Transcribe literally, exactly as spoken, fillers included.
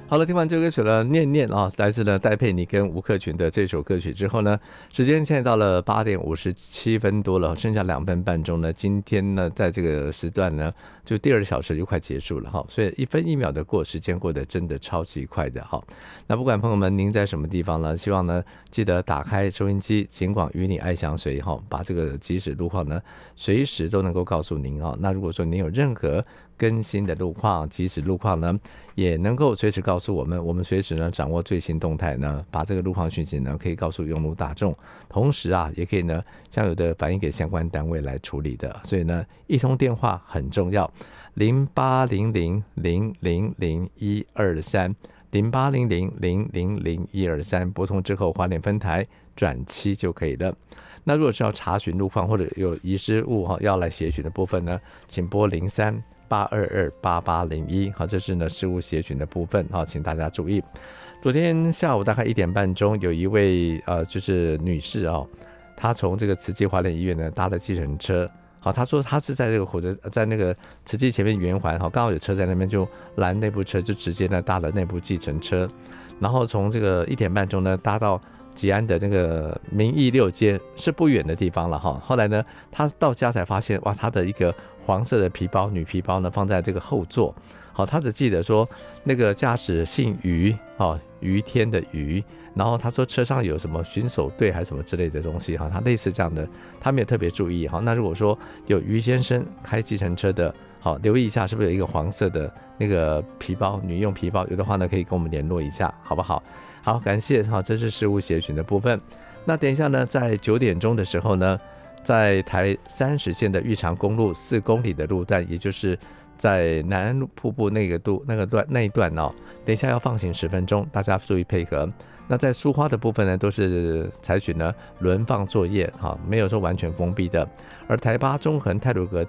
好了，听完这首歌曲了，念念啊，来自呢戴佩妮跟吴克群的这首歌曲之后呢，时间现在到了八点五十七分多了，剩下两分半钟呢。今天呢，在这个时段呢，就第二小时就快结束了哈，所以一分一秒的过，时间过得真的超级快的哈。那不管朋友们您在什么地方呢，希望呢记得打开收音机，尽管与你爱相随哈，把这个即时路况呢随时都能够告诉您哈。那如果说您有任何更新的路况，即时路况呢，也能够随时告诉我们，我们随时呢掌握最新动态呢，把这个路况讯息呢可以告诉用路大众，同时啊也可以呢向有的反映给相关单位来处理的。所以呢一通电话很重要，零八零零零零零一二三零八零零零零零一二三，拨通之后花莲分台转七就可以了。那如果是要查询路况或者有遗失物要来协询的部分呢，请拨零三八二二八八零一，好，这是呢事务协询的部分，好，请大家注意。昨天下午大概一点半钟，有一位呃就是女士哦，她从这个慈济华联医院呢搭了计程车，好，她说她是在这个火车在那个慈济前面圆环，好，刚好有车在那边，就拦那部车，就直接呢搭了那部计程车，然后从这个一点半钟呢搭到吉安的那个民义六街，是不远的地方了哈。后来呢，他到家才发现，哇，他的一个黄色的皮包，女皮包呢放在这个后座。好，他只记得说那个驾驶姓于，哦，于天的于。然后他说车上有什么巡守队还是什么之类的东西哈，他类似这样的，他没有特别注意哈。那如果说有于先生开计程车的，好，留意一下是不是有一个黄色的那个皮包，女用皮包，有的话呢可以跟我们联络一下，好不好？好，感谢哈，这是事务协询的部分。那等一下呢，在九点钟的时候呢，在台三十线的玉长公路四公里的路段，也就是在南安瀑布那个度那个段那一段哦，等一下要放行十分钟，大家注意配合。那在苏花的部分呢，都是采取呢轮放作业哈，没有说完全封闭的。而台八中横太鲁阁